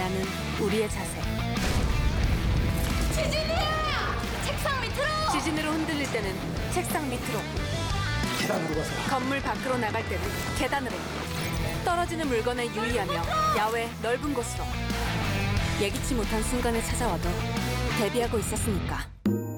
대하는 우리의 자세. 지진이야! 책상 밑으로! 지진으로 흔들릴 때는 책상 밑으로, 계단으로 가서 건물 밖으로 나갈 때는 계단으로, 떨어지는 물건에 유의하며 야외 넓은 곳으로. 예기치 못한 순간에 찾아와도 대비하고 있었으니까.